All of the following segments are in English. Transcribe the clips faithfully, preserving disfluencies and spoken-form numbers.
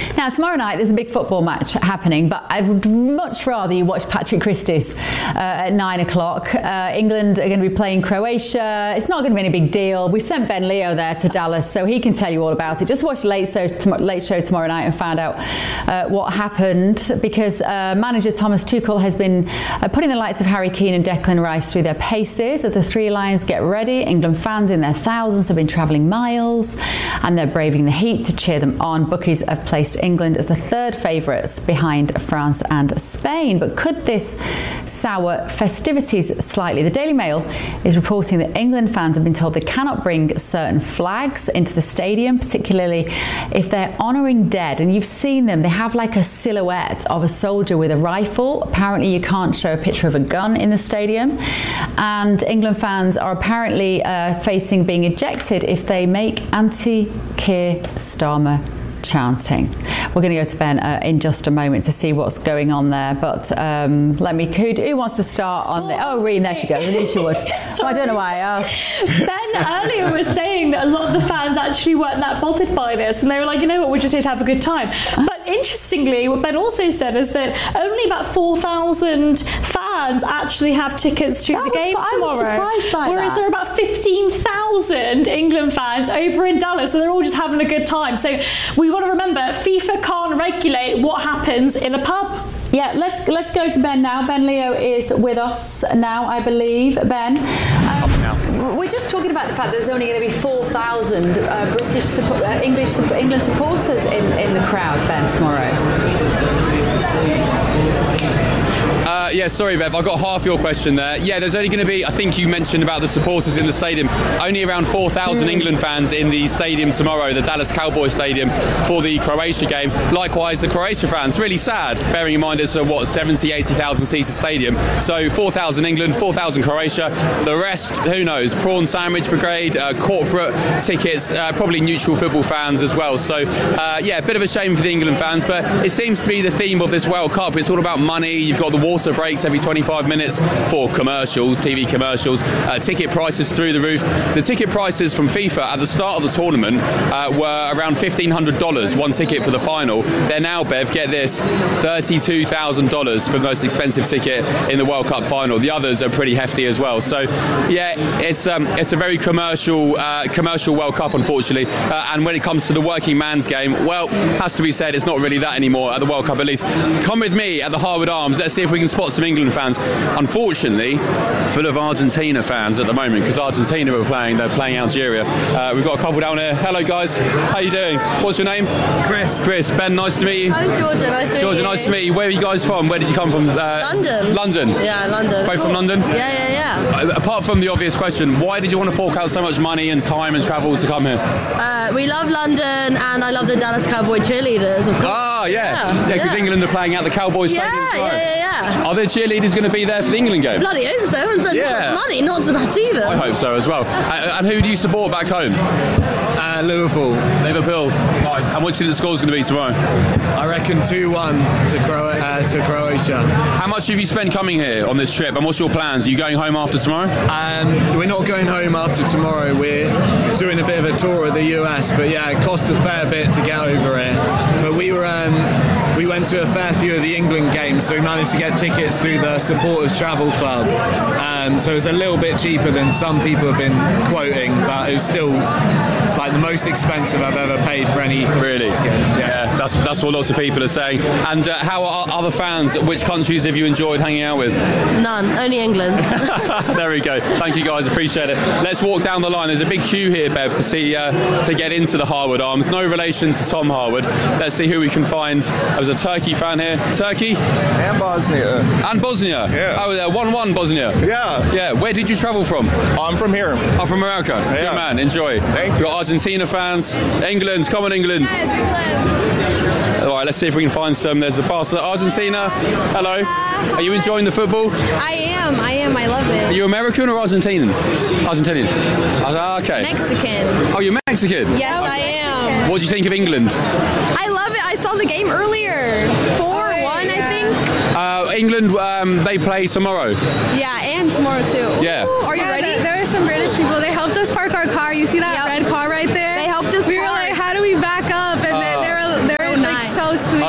Now, tomorrow night there's a big football match happening, but I would much rather you watch Patrick Christie's uh, at nine o'clock. Uh, England are going to be playing Croatia. It's not going to be any big deal. We've sent Ben Leo there to Dallas, so he can tell you all about it. Just watch the Late Show, tom- late show tomorrow night and find out uh, what happened, because uh, manager Thomas Tuchel has been uh, putting the likes of Harry Kane and Declan Rice through their paces. As the Three Lions get ready, England fans in their thousands have been travelling miles and they're braving the heat to cheer them on. Bookies have placed England as the third favourites behind France and Spain. But could this sour festivities slightly? The Daily Mail is reporting that England fans have been told they cannot bring certain flags into the stadium, particularly if they're honouring dead. And you've seen them, they have like a silhouette of a soldier with a rifle. Apparently you can't show a picture of a gun in the stadium. And England fans are apparently uh, facing being ejected if they make anti-Keir Starmer chanting. We're going to go to Ben uh, in just a moment to see what's going on there, but um, let me, who, who wants to start on the, oh, Reen, there she goes, I knew she would. Oh, I don't know why I asked. Ben earlier was saying that a lot of the fans actually weren't that bothered by this, and they were like, you know what, we're just here to have a good time. But interestingly, what Ben also said is that only about four thousand fans actually have tickets to that the was, game I tomorrow, was surprised by whereas that. there are about fifteen thousand England fans over in Dallas, so they're all just having a good time. So we You've got to remember, FIFA can't regulate what happens in a pub. Yeah, let's let's go to Ben now. Ben Leo is with us now, I believe. Ben, um, we're just talking about the fact that there's only going to be four thousand uh, British, support, uh, English, England supporters in, in the crowd, Ben, tomorrow. Uh, yeah, sorry, Bev, I got half your question there. Yeah, there's only going to be, I think you mentioned about the supporters in the stadium, only around four thousand mm. England fans in the stadium tomorrow, the Dallas Cowboys Stadium, for the Croatia game. Likewise, the Croatia fans, really sad, bearing in mind it's a, what, seventy, eighty thousand seater stadium. So four thousand England, four thousand Croatia. The rest, who knows, prawn sandwich brigade, uh, corporate tickets, uh, probably neutral football fans as well. So, uh, yeah, a bit of a shame for the England fans, but it seems to be the theme of this World Cup. It's all about money. You've got the water breaks every twenty-five minutes for commercials, T V commercials, uh, ticket prices through the roof. The ticket prices from FIFA at the start of the tournament uh, were around fifteen hundred dollars, one ticket for the final. They're now, Bev, get this, thirty-two thousand dollars for the most expensive ticket in the World Cup final. The others are pretty hefty as well. So, yeah, it's um, it's a very commercial uh, commercial World Cup, unfortunately. Uh, and when it comes to the working man's game, well, has to be said, it's not really that anymore at the World Cup, at least. Come with me at the Harwood Arms. Let's see if we can spot some England fans. Unfortunately, full of Argentina fans at the moment, because Argentina are playing, they're playing Algeria. Uh, we've got a couple down here. Hello guys, how you doing? What's your name? Chris. Chris. Ben, nice to meet you. I'm Georgia, nice to meet Georgia, you. nice to meet you. Where are you guys from? Where did you come from? Uh, London. London? Yeah, London. Both from London? Yeah, yeah, yeah. Uh, apart from the obvious question, why did you want to fork out so much money and time and travel to come here? Uh, we love London, and I love the Dallas Cowboy cheerleaders, of course. Ah, yeah. Yeah, Yeah, because yeah. England are playing at the Cowboys Yeah, Stadium tomorrow. yeah, yeah, yeah. Are there cheerleaders going to be there for the England game? Bloody hope so. I spent Yeah. money not to that either. I hope so as well. Uh, and who do you support back home? Uh, Liverpool. Liverpool. Nice. And what do you think the score's going to be tomorrow? I reckon two one to, Cro- uh, to Croatia. How much have you spent coming here on this trip, and what's your plans? Are you going home after tomorrow? Um, we're not going home after tomorrow. We're doing a bit of a tour of the U S, but yeah, it cost a fair bit to get over here. But we were um, we went to a fair few of the England games, so we managed to get tickets through the Supporters Travel Club. Um, so it's a little bit cheaper than some people have been quoting, but it was still like the most expensive I've ever paid for any. Really? Tickets, yeah. Yeah, that's that's what lots of people are saying. And uh, how are other fans? Which countries have you enjoyed hanging out with? None, only England. There we go. Thank you guys, appreciate it. Let's walk down the line. There's a big queue here, Bev, to see uh, to get into the Harwood Arms. No relation to Tom Harwood. Let's see who we can find. There's a Turkey fan here. Turkey? And Bosnia. And Bosnia? Yeah. Oh, uh, one one Bosnia? Yeah. Yeah. Where did you travel from? I'm from here. Oh, from America. Yeah. Good man. Enjoy. Thank you. You've got Argentina fans. England. Come on, England. All right, let's see if we can find some. There's the Barcelona. Argentina. Hello. Are you enjoying the football? I am, I am, I love it. Are you American or Argentinian? Argentinian. Ah, okay. Mexican. Oh, you're Mexican? Yes, I am. What do you think of England? I love it. I saw the game earlier. four one, I think. Uh, England, um, they play tomorrow. Yeah, and tomorrow too. Yeah. Ooh, are you Yeah, ready? There, there are some British people. They helped us park our car. You see that Yep. red car right there? They helped us We were park. like, how do we back up? And they, they were, they were So like nice. so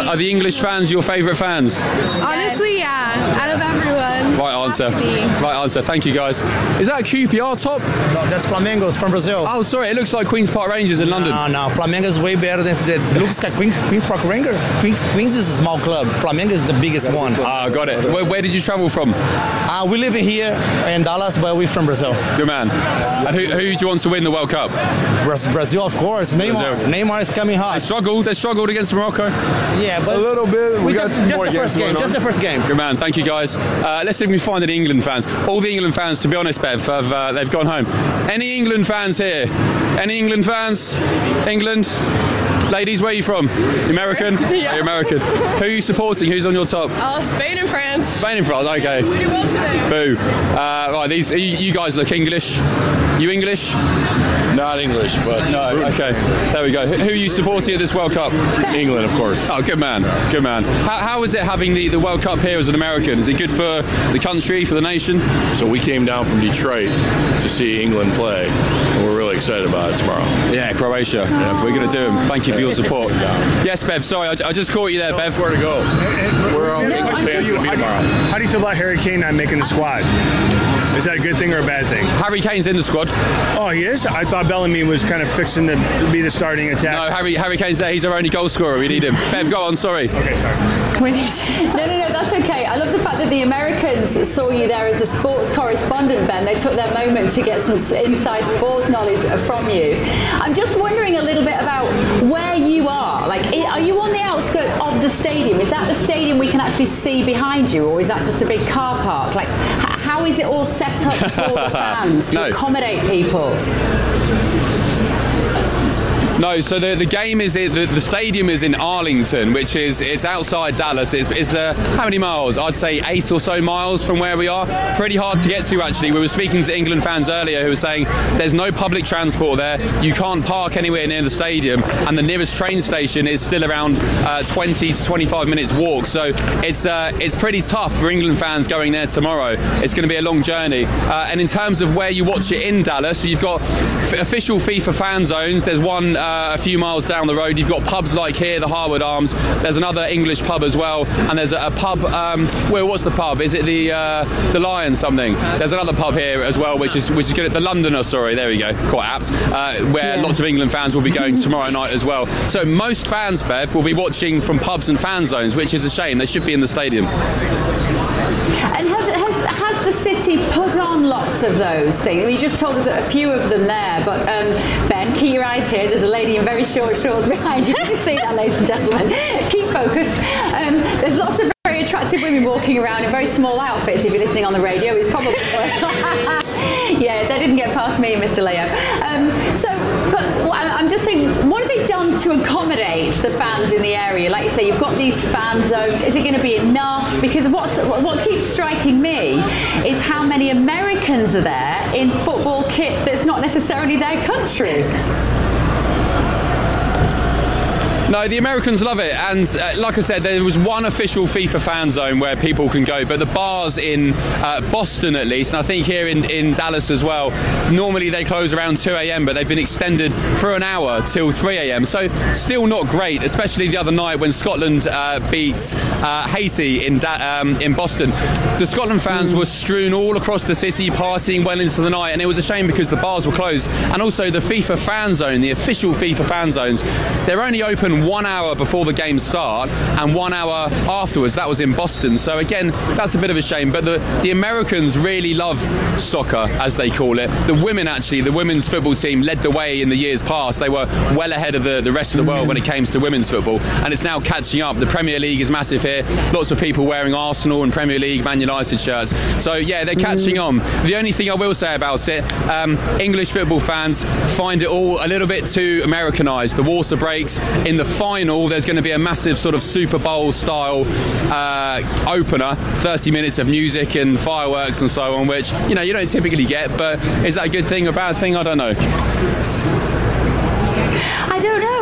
Are, are the English fans your favourite fans? Honestly, yeah. Out of everyone. Right answer. Right answer. Thank you, guys. Is that a Q P R top? No, that's Flamengo's from Brazil. Oh, sorry. It looks like Queen's Park Rangers in London. No, no. Flamengo's way better than the. It looks like Queen's, Queen's Park Rangers. Queen's, Queen's is a small club. Flamengo is the biggest one. Ah, got it. Where, where did you travel from? Uh, we live here in Dallas, but we're from Brazil. Good man. And who, who do you want to win the World Cup? Brazil, of course. Neymar. Brazil. Neymar is coming hot. They struggled. They struggled against Morocco. Yeah, but a little bit. We, we got just, some just more the games first game. going Just on. the first game. Good man. Thank you, guys. Uh, let's see if we can find any England fans. All the England fans, to be honest, Bev, have uh, they've gone home. Any England fans here? Any England fans? England? Ladies, where are you from? American? Yeah. Oh, you're American. Who are you supporting? Who's on your top? Uh, Spain and France. Spain and France, okay. We do well today. Boo. Uh, right, these you, you guys look English. You English? Not English, but No, okay. There we go. Who are you supporting at this World Cup? England, of course. Oh, good man. Good man. How, how is it having the, the World Cup here as an American? Is it good for the country, for the nation? So we came down from Detroit to see England play, and we're really excited about it tomorrow. Yeah, Croatia. Yeah, we're going to do them. Thank you for your support. Yes, Bev. Sorry, I, I just caught you there, Bev. Where to go? We're all English fans to be tomorrow. How do you feel about Harry Kane not making the squad? Is that a good thing or a bad thing? Harry Kane's in the squad. Oh, he is? I thought Bellamy was kind of fixing to be the starting attack. No, Harry Harry Kane's there. He's our only goal scorer. We need him. Bev, go on. Sorry. Okay, sorry. No, no, no, that's okay. I love the fact that the Americans saw you there as a sports correspondent, Ben. They took their moment to get some inside sports knowledge from you. I'm just wondering a little bit about where you are. Like, are you on the outskirts of the stadium? Is that the stadium we can actually see behind you, or is that just a big car park? Like, how is it all set up for the fans to No. accommodate people? No, so the, the game is in, the, the stadium is in Arlington, which is it's outside Dallas. It's, it's uh, how many miles? I'd say eight or so miles from where we are. Pretty hard to get to, actually. We were speaking to England fans earlier who were saying there's no public transport there. You can't park anywhere near the stadium, and the nearest train station is still around uh, twenty to twenty-five minutes walk. So it's uh, it's pretty tough for England fans going there tomorrow. It's going to be a long journey. Uh, and in terms of where you watch it in Dallas, you've got f- official FIFA fan zones. There's one uh, a few miles down the road. You've got pubs like here, the Harwood Arms. There's another English pub as well, and there's a, a pub. Um, well, what's the pub? Is it the uh, the Lion something? There's another pub here as well, which is which is good at the Londoner. Sorry, there we go. Quite apt. Uh, where Yeah. lots of England fans will be going tomorrow night as well. So most fans, Bev, will be watching from pubs and fan zones, which is a shame. They should be in the stadium. And have, has, has the city put on lots of those things? I mean, you just told us a few of them there, but um, Ben, keep your eyes here. There's a lady in very short shorts behind you. Can you see that, ladies and gentlemen? Keep focused. Um, there's lots of very attractive women walking around in very small outfits. If you're listening on the radio, it's probably yeah, they didn't get past me, Mister Leo. Um, so, but I'm just saying, what have they done to accommodate the fans in the area? Like you say, you've got these fan zones. Is it going to be enough? Because what's, what keeps striking me is how many Americans are there in football kit that's not necessarily their country. No, the Americans love it, and uh, like I said, there was one official FIFA fan zone where people can go, but the bars in uh, Boston at least, and I think here in, in Dallas as well, normally they close around two a.m, but they've been extended for an hour till three a.m, so still not great, especially the other night when Scotland uh, beat uh, Haiti in, da- um, in Boston. The Scotland fans were strewn all across the city, partying well into the night, and it was a shame because the bars were closed, and also the FIFA fan zone, the official FIFA fan zones, they're only open one hour before the games start and one hour afterwards. That was in Boston, so again, that's a bit of a shame, but the, the Americans really love soccer, as they call it. The women, actually, the women's football team led the way in the years past. They were well ahead of the, the rest of the world when it came to women's football, and it's now catching up. The Premier League is massive here, lots of people wearing Arsenal and Premier League, Man United shirts, so yeah, they're catching on. The only thing I will say about it, um, English football fans find it all a little bit too Americanised. The water breaks. In the final, there's going to be a massive sort of Super Bowl style uh, opener, thirty minutes of music and fireworks and so on, which, you know, you don't typically get, but is that a good thing or a bad thing? I don't know. I don't know.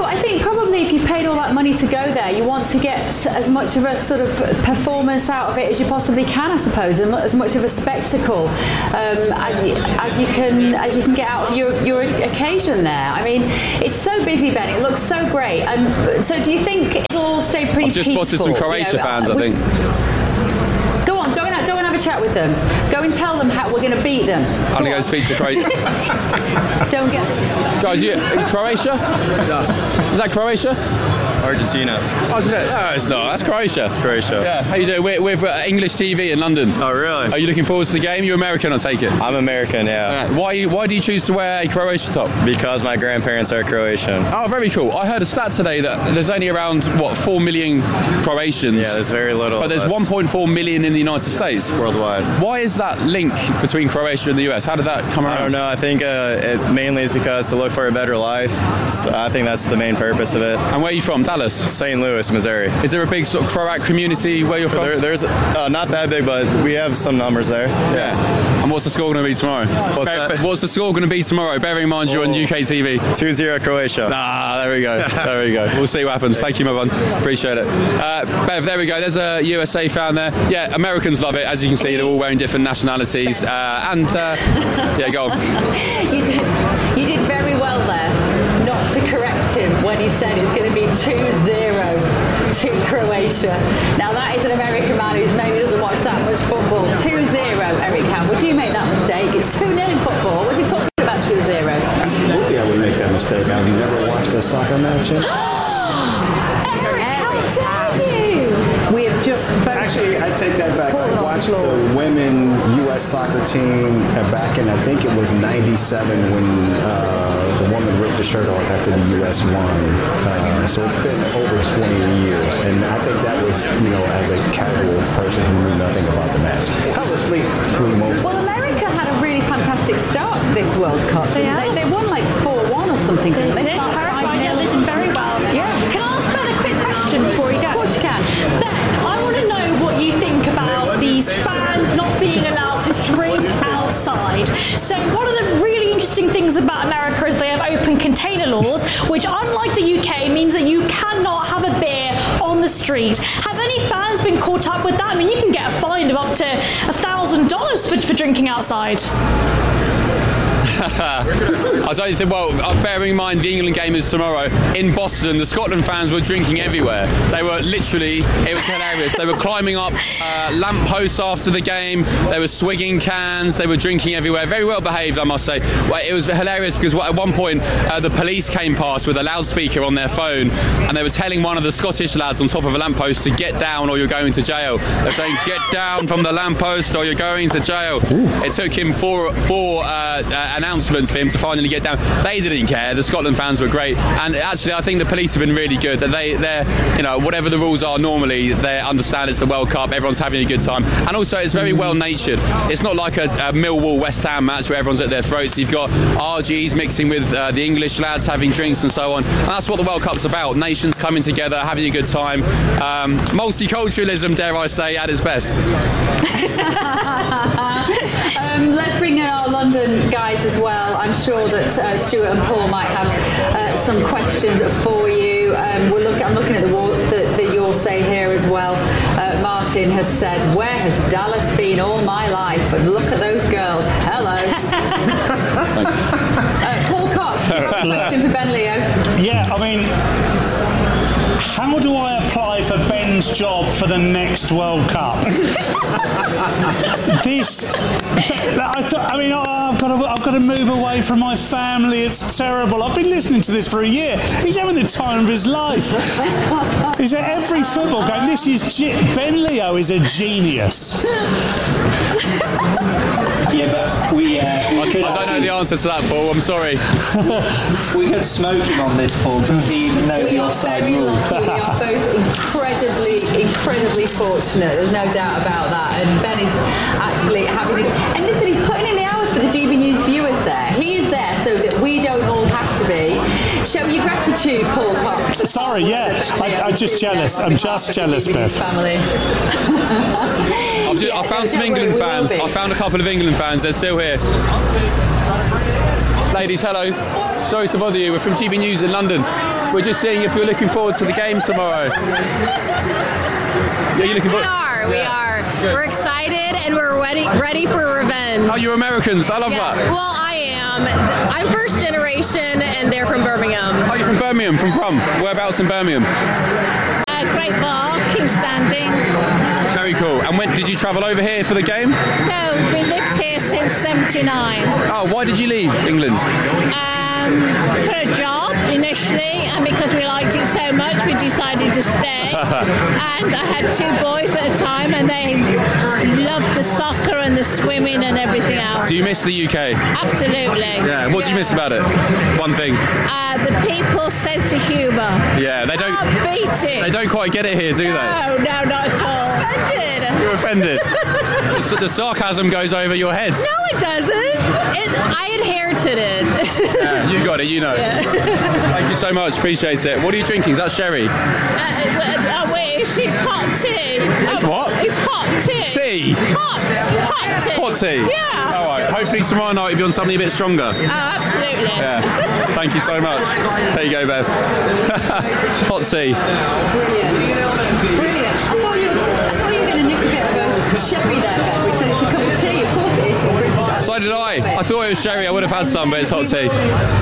I think probably if you paid all that money to go there, you want to get as much of a sort of performance out of it as you possibly can, I suppose, and as much of a spectacle um, as you as you can as you can get out of your your occasion there. I mean, it's so busy, Ben. It looks so great. And so, do you think it'll all stay pretty I've just peaceful? spotted some Croatia you know, fans, I think. Go on, go and go and have a chat with them. Go and tell them how we're going to beat them. I'm going to go speak to Croatia. Don't get. Guys, you in Croatia? Yes. Is that Croatia? Argentina. Oh, is it? No, it's not. That's Croatia. It's Croatia. Yeah. How you doing? We're with uh, English T V in London. Oh, really? Are you looking forward to the game? You're American, I take it. I'm American, yeah. Uh, why? Why do you choose to wear a Croatia top? Because my grandparents are Croatian. Oh, very cool. I heard a stat today that there's only around what four million Croatians. Yeah, there's very little. But there's one point four million in the United States worldwide. Why is that link between Croatia and the U S? How did that come around? I don't know. I think uh, it mainly is because to look for a better life. So I think that's the main purpose of it. And where are you from? Dallas? Saint Louis, Missouri. Is there a big sort of Croat community where you're from? There, there's uh, not that big, but we have some numbers there. Yeah. And what's the score going to be tomorrow? What's, Bear, that? what's the score going to be tomorrow? Bearing in mind you're on U K T V. two zero Croatia. Ah, there we go. There we go. We'll see what happens. Thank you, my man. Appreciate it. Uh, Bev, there we go. There's a U S A fan there. Yeah, Americans love it. As you can see, they're all wearing different nationalities. Uh, and, uh, yeah, go on. You did, you did very well there not to correct him when he said it's going to be two zero to Croatia. Now, that is an American man who's maybe doesn't watch that much football. two zero, Eric Campbell. Do make that mistake? It's two nil in football. What's he talking about two zero? Absolutely, I would make that mistake. Have you never watched a soccer match yet? Eric, how dare you? We have just spoken. Actually, I take that back. I watched the women U S soccer team back in, I think it was ninety-seven, when uh, the woman ripped the shirt off after the U S won. Uh, so it's been over twenty years, and I think that was, you know, as a casual person who knew nothing about the match. I was asleep through most. Well, America had a really fantastic start to this World Cup. They, they, they won like four one or something. They, they did. Paraguay did listen very well. Yeah. Can I ask Ben a quick question before you go? Of course you can. Ben, I want to know what you think about these fans not being allowed to drink outside. So one of the really interesting things about America is they have open container laws, which unlike the U K means that you cannot have a beer on the street. Have any fans been caught up with that? I mean, you can get a fine of up to a thousand dollars for for drinking outside. I don't think, well, uh, bearing in mind the England game is tomorrow, in Boston, the Scotland fans were drinking everywhere. They were literally, it was hilarious. They were climbing up uh, lamp posts after the game, they were swigging cans, they were drinking everywhere. Very well behaved, I must say. Well, it was hilarious because at one point uh, the police came past with a loudspeaker on their phone and they were telling one of the Scottish lads on top of a lamppost to get down or you're going to jail. They're saying, get down from the lamppost or you're going to jail. Ooh. It took him four, four uh, uh, announcements for him to finally get down. They didn't care. The Scotland fans were great, and actually I think the police have been really good. That they, they're, you know, whatever the rules are normally, they understand it's the World Cup. Everyone's having a good time, and also it's very well natured. It's not like a, a Millwall West Ham match where everyone's at their throats. You've got R Gs mixing with uh, the English lads having drinks and so on, and that's what the World Cup's about. Nations coming together, having a good time. Um, multiculturalism, dare I say, at its best. um, let's bring in our London guys as well. I'm sure that uh, Stuart and Paul might have uh, some questions for you. Um, we're look, I'm looking at the, the, the You'll Say here as well. Uh, Martin has said, where has Dallas been all my life? But look at those girls. Hello. uh, Paul Cox, you have a question for Ben Leo. Yeah, I mean, how do I apply for Ben's job for the next World Cup? this, I, th- I mean, I've got to, I've got to move away from my family. It's terrible. I've been listening to this for a year. He's having the time of his life. He's at every football game. This is ge- Ben Leo is a genius. Yeah, but we. Uh, we I, I don't know the answer to that, Paul. I'm sorry. We could smoke him on this, Paul. Does he even know we the are offside very rule? lucky. We are both incredibly, incredibly fortunate. There's no doubt about that. And Ben is actually having. A, and listen, he's putting in the hours for the G B News viewers there. He is there so that we don't all have to be. Show your gratitude, Paul Cox. Sorry, yeah. I, I'm just jealous. I'm just jealous, Beth. Family. I've just, yeah, I found no, some England worry, fans. I found a couple of England fans. They're still here. Ladies, hello. Sorry to bother you. We're from G B News in London. We're just seeing if you're looking forward to the game tomorrow. Yeah, you looking We forward? are, we Yeah. are. Good. We're excited and we're ready, ready for revenge. Oh, you're Americans. I love Yeah, that. well, I am. I'm first generation and they're from Birmingham. Oh, you're from Birmingham, from Brum. Whereabouts in Birmingham? Uh, Great Bar, King's Standing. Very cool. And when did you travel over here for the game? No, we lived here since seventy-nine. Oh, why did you leave England? Um, for a job initially, and because we liked it so much, we decided to stay. And I had two boys at a time, and they loved the soccer and the swimming and everything else. Do you miss the U K? Absolutely. Yeah. What do you miss about it? One thing. Uh, the people's sense of humour. Yeah, they don't. Can't beat it. They don't quite get it here, do they? No, no, not at all. You're offended. the, the sarcasm goes over your head. No, it doesn't. It, I inherited it. Yeah, you got it. You know. Yeah. Thank you so much. Appreciate it. What are you drinking? Is that sherry? Uh, I wish it's hot tea. It's Oh, what? It's hot tea. Tea? Hot, hot tea. Hot tea? Yeah. All right. Hopefully tomorrow night you'll be on something a bit stronger. Oh, absolutely. Yeah. Thank you so much. There you go, Bev. Hot tea. Brilliant. I thought you were, I thought you were going to nick a bit of a sherry there, Ben, which is a cup of tea. Of course it is. Your British accent. So did I. I thought it was sherry. I would have had some, but it's hot tea.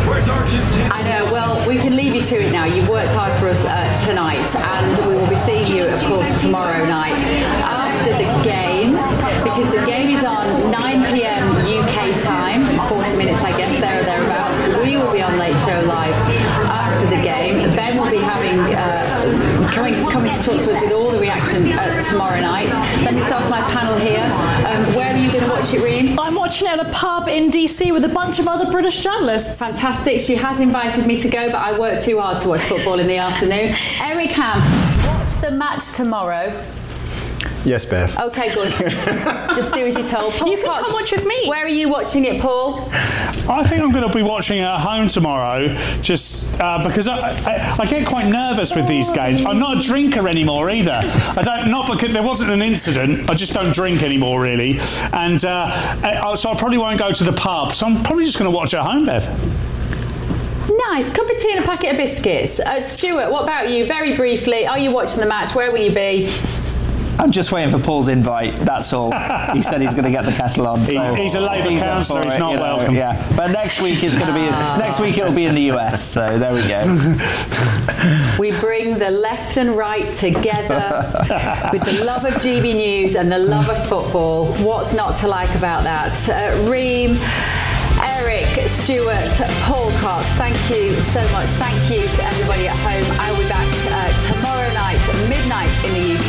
I know. Well, we can leave you to it now. You've worked hard for us uh, tonight, and we will be seeing you, of course, tomorrow night after the game, because the game is on nine p.m. U K time, forty minutes, I guess, there or thereabouts. We will be on Late Show Live after the game. Ben will be having uh, coming coming to talk to us with all the reaction uh, tomorrow night. Let me start with my panel here. Um, where are you going to watch it, Reem? I'm watching it at a pub in D C with a bunch of other British journalists. Fantastic. She has invited me to go, but I work too hard to watch football in the afternoon. Eric Ham, watch the match tomorrow. Yes, Bev. Okay, good. Just do as you're told. Paul You can Cox, come watch with me. Where are you watching it, Paul? I think I'm going to be watching it at home tomorrow, just uh, because I, I, I get quite nervous with these games. I'm not a drinker anymore either. I don't, not because there wasn't an incident. I just don't drink anymore, really, and uh, I, so I probably won't go to the pub. So I'm probably just going to watch it at home, Bev. Nice. Cup of tea and a packet of biscuits. Uh, Stuart, what about you? Very briefly, are you watching the match? Where will you be? I'm just waiting for Paul's invite, that's all. He said he's going to get the kettle on. So He- he's a Labour he's up councillor, for he's it, not you know, welcome. Yeah, but next week is going to be in, next week it'll be in the U S. So there we go. We bring the left and right together with the love of G B News and the love of football. What's not to like about that? Uh, Reem, Eric, Stuart, Paul Cox, thank you so much. Thank you to everybody at home. I will be back uh, tomorrow night, midnight in the U K.